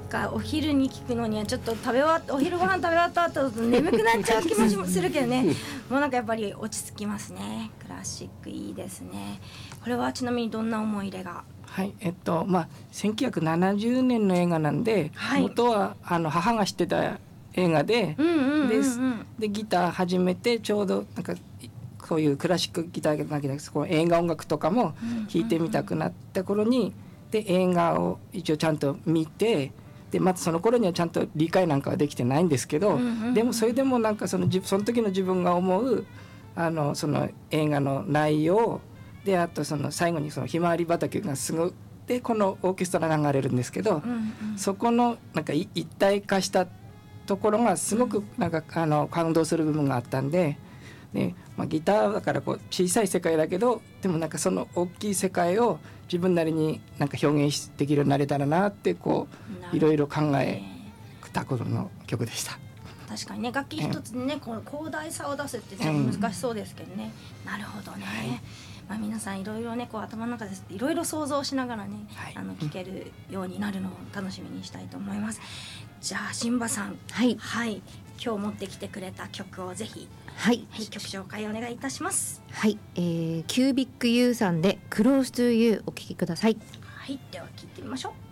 かお昼に聞くのにはちょっとお昼ご飯食べ終わった後眠くなっちゃう気もするけどねもうなんかやっぱり落ち着きますね。クラシックいいですね。これはちなみにどんな思い入れが？ はい、1970年の映画なんで、はい、元は母が知ってた映画で、でギター始めてちょうどなんかこういうクラシックギターだけでこう映画音楽とかも弾いてみたくなった頃に、で映画を一応ちゃんと見て、でまずその頃にはちゃんと理解なんかはできてないんですけど、でもそれでもなんかその時の自分が思うその映画の内容で、あとその最後にそのひまわり畑がすごいでこのオーケストラ流れるんですけど、そこのなんか一体化したところがすごくなんか感動する部分があったんで、ギターだからこう小さい世界だけど、でもなんかその大きい世界を自分なりになんか表現できるようになれたらなってこういろいろ考えた頃の曲でした。 確かにね、楽器一つにね、この広大さを出すってちょっと難しそうですけどね、なるほどね、皆さんいろいろねこう頭の中でいろいろ想像しながらね、聴けるようになるのを楽しみにしたいと思います。じゃあシンバさん、今日持ってきてくれた曲をぜひ、曲紹介お願いいたします。 キュービックユーさんでクローストゥーユーお聴きください。 では聴いてみましょう。